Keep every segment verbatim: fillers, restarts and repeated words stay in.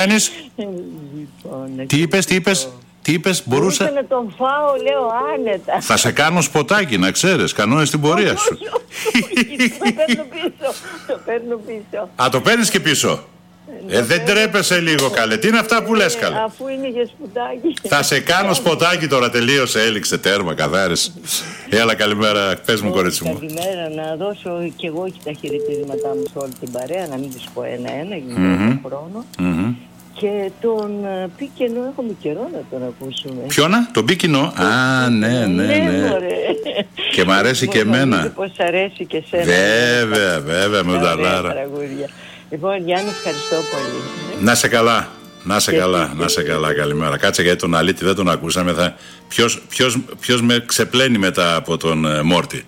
κάνεις? Λοιπόν, Τι είπες, τι είπες, τι είπες, μπορούσα... Μπορούσα να τον φάω, λέω, άνετα. Θα σε κάνω σποτάκι, να ξέρεις, κανόνες στην πορεία σου. Το παίρνω πίσω, το παίρνω πίσω. Α, το παίρνεις και πίσω. Ε, δεν τρέπεσαι λίγο, καλέ. Τι είναι αυτά που λες, καλέ? Αφού είναι για σπουδάκι. Θα σε κάνω σποτάκι τώρα, τελείωσε, έληξε, τέρμα, καθάρισε. Έλα, καλημέρα, πες μου, κορίτσι μου. Καλημέρα, να δώσω κι εγώ και τα χαιρετίσματά μου σε όλη την παρέα, να μην τους πω ένα-ένα, γιατί δεν έχω χρόνο. Και τον Πίκενο έχουμε καιρό να τον ακούσουμε. Ποιόνα, τον Πίκενο? Α, ναι, ναι, ναι. Και μ' αρέσει και εμένα. Πώς αρέσει και εσένα. Βέβαια, βέβαια, με ουνταλάρα. Λοιπόν, Γιάννη, ευχαριστώ πολύ. Να σε καλά, να σε καλά, να σε καλά, καλημέρα. Κάτσε, γιατί τον Αλήτη δεν τον ακούσαμε. Θα... Ποιος, ποιος, ποιος με ξεπλένει μετά από τον ε, Μόρτι?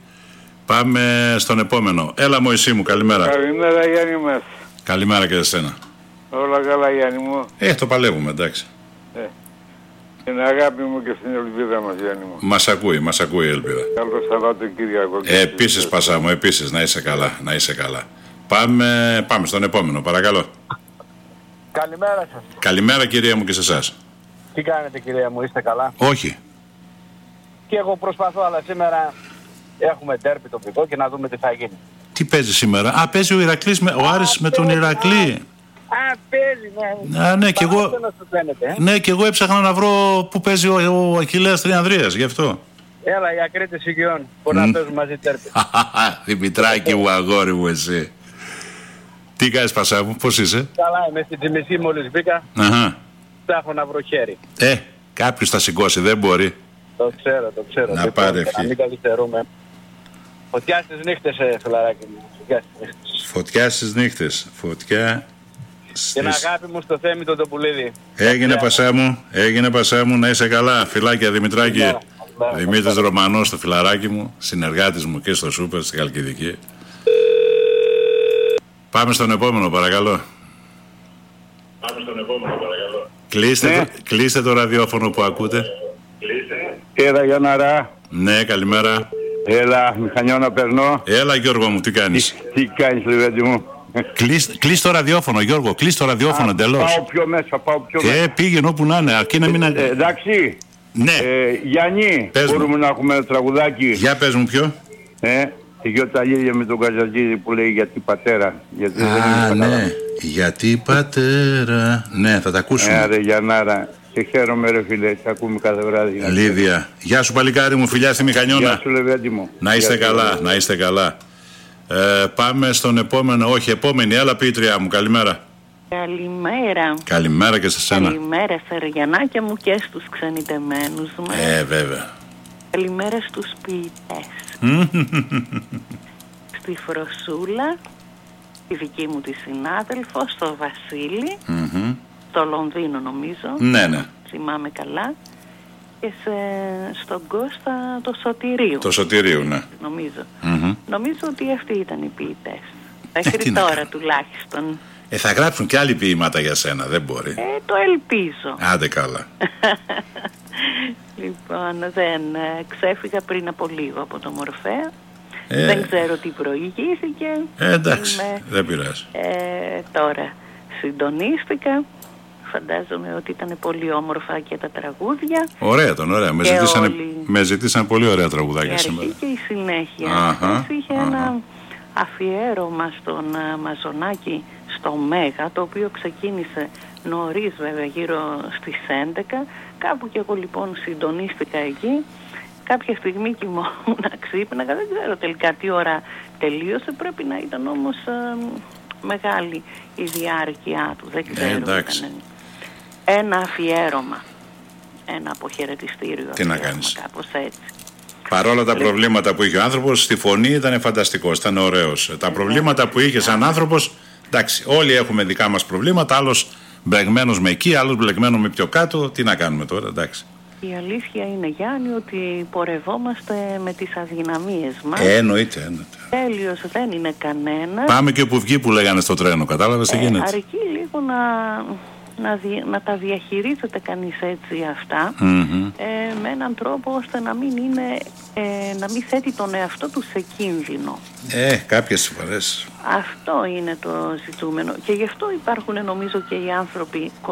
Πάμε στον επόμενο. Έλα, Μωυσή μου, καλημέρα. Καλημέρα, Γιάννη μας. Καλημέρα και εσένα. Όλα καλά, Γιάννη μου. Ε, το παλεύουμε, εντάξει. Ε, την αγάπη μου και στην ελπίδα μας, Γιάννη μου. Μας ακούει, μας ακούει η ελπίδα. Καλό Σαββατοκύριακο. Ε, επίσης, Πασά μου, επίσης, να είσαι καλά, να είσαι καλά. Πάμε, πάμε στον επόμενο, παρακαλώ. Καλημέρα σας. Καλημέρα, κυρία μου, και σε εσάς. Τι κάνετε, κυρία μου, είστε καλά? Όχι. Και εγώ προσπαθώ, αλλά σήμερα έχουμε ντέρμπι τοπικό και να δούμε τι θα γίνει. Τι παίζει σήμερα? Α, παίζει ο Ηρακλής, με, ο Άρης με τον Ηρακλή. Α, παίζει, ναι. Α, ναι, και εγώ, φαίνεται, ε? ναι, και εγώ έψαχνα να βρω πού παίζει ο, ο Αχιλλέας Τριανδρίας, γι' αυτό. Έλα, οι Ακρίτες Οικειών, που να παίζουν μαζί ντέρμπι. Δημητράκη μου, αγόρι μου, εσύ. Τι κάνεις, Πασά μου, πώς είσαι? Καλά, είμαι στην Τζιμισή, μόλις μπήκα. Αχα. Ψάχνω να βρω χέρι. Ε, κάποιος θα σηκώσει, δεν μπορεί. Το ξέρω, το ξέρω. Να πάρει ευχή. Να μην καθυστερούμε. Φωτιά στις νύχτες, ε, φιλαράκι μου. Φωτιά στις νύχτες. Φωτιά στις νύχτες. Φωτιά στις... Την αγάπη μου στο Θέμη το Τοπουλίδη. Έγινε, Πασά μου, έγινε, Πασά μου, να είσαι καλά. Φιλάκια, Δημητράκη. Yeah. Δημήτρης Ρωμανός, το φιλαράκι μου, συνεργάτης μου και στο Σούπερ, στη Χαλκιδική. Πάμε στον επόμενο, παρακαλώ. Πάμε στον επόμενο, παρακαλώ. Κλείστε, ναι. το, κλείστε το ραδιόφωνο που ακούτε. Κλείστε. Έλα, Γιάνναρα. Ναι, καλημέρα. Έλα, μηχανιώνα περνώ. Έλα, Γιώργο μου, τι κάνεις? Τι, τι κάνεις, λεβέντη μου? Κλείς, κλείς το ραδιόφωνο, Γιώργο, κλείς το ραδιόφωνο εντελώς. Πάω πιο μέσα, πάω πιο ε, μέσα. Ε, πήγαινε όπου να είναι, αρκεί να μην... Ε, εντάξει. Ναι. Ε, Γιάννη, πες μπορούμε μου. να έχουμε ένα τραγουδάκι? Για πες μου ποιο. Ε, τη γιο Ταλίδια με τον Καζατζίδη που λέει γιατί πατέρα. Γιατί Α, δεν είναι ναι. Γιατί πατέρα. Ναι, θα τα ακούσουμε. Ε, ρε Γιαννάρα. Και χαίρομαι, ρε φίλε, σε ακούμε κάθε βράδυ. Λίδια. Γεια σου, παλικάρι μου, φιλιά στη Μηχανιώνα. Γεια σου, λεβέντη μου. Να είστε Γεια καλά, σου, να είστε καλά. Ε, πάμε στον επόμενο, όχι, επόμενη. Έλα, πίτρια μου, καλημέρα. Καλημέρα. Καλημέρα και σε σένα. Καλημέρα στα Ριανάκια μου και στους ξενιτεμένους μας. Ε, βέβαια. Καλημέρα στους ποιητές. Στη Φροσούλα, τη δική μου τη συνάδελφο, στο Βασίλη, mm-hmm. στο Λονδίνο νομίζω. Ναι, ναι. Θυμάμαι καλά. Και σε, στον Κώστα το Σωτηρίου. Το Σωτηρίου, ναι. Νομίζω. Mm-hmm. Νομίζω ότι αυτοί ήταν οι ποιητές. Μέχρι ε, τώρα τουλάχιστον. Ε, θα γράψουν και άλλοι ποίηματα για σένα, δεν μπορεί. Ε, το ελπίζω. Άντε καλά. Λοιπόν, δεν ξέφυγα πριν από λίγο από το Μορφέα. Ε, δεν ξέρω τι προηγήθηκε. Ε, εντάξει, Είμαι, δεν πειράζει. Ε, τώρα συντονίστηκα. Φαντάζομαι ότι ήταν πολύ όμορφα και τα τραγούδια. Ωραία ήταν, ωραία. Με ζητήσανε, όλοι... με ζητήσανε πολύ ωραία τραγουδάκια σήμερα. Η αρχή και η συνέχεια. Αχα, είχε αχα. ένα αφιέρωμα στον uh, Μαζονάκη στο Μέγα, το οποίο ξεκίνησε νωρίς βέβαια, γύρω στις έντεκα. Κάπου και εγώ λοιπόν συντονίστηκα εκεί. Κάποια στιγμή κοιμόμουν, ξύπναγα, δεν ξέρω τελικά τι ώρα τελείωσε. Πρέπει να ήταν όμως uh, μεγάλη η διάρκεια του, δεν ξέρω. Ε, εντάξει. Ένα αφιέρωμα, ένα αποχαιρετιστήριο. Τι να κάνεις. Κάπως έτσι. Παρόλα τα προβλήματα που είχε ο άνθρωπος, στη φωνή ήταν φανταστικός, ήταν ωραίος. Τα προβλήματα που είχε σαν άνθρωπος, εντάξει, όλοι έχουμε δικά μας προβλήματα, άλλος μπλεγμένος με εκεί, άλλος μπλεγμένο με πιο κάτω, τι να κάνουμε τώρα, εντάξει. Η αλήθεια είναι, Γιάννη, ότι πορευόμαστε με τις αδυναμίες μας. Ε, εννοείται, εννοείται. Τέλειος δεν είναι κανένα. Πάμε και όπου βγει που λέγανε στο τρένο, κατάλαβες τι ε, γίνεται. Αρκεί λίγο να, να, δι, να τα διαχειρίζεται κανείς έτσι αυτά, Mm-hmm. ε, με έναν τρόπο ώστε να μην, είναι, ε, να μην θέτει τον εαυτό του σε κίνδυνο. Ε, κάποιες φορές. Αυτό είναι το ζητούμενο και γι' αυτό υπάρχουν νομίζω και οι άνθρωποι